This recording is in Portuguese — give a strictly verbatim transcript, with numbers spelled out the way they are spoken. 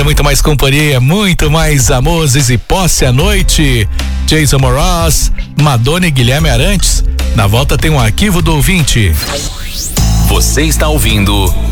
ainda muito mais companhia, muito mais amor, Zizi Posse à noite, Jason Moroz, Madonna e Guilherme Arantes. Na volta tem um arquivo do ouvinte. Você está ouvindo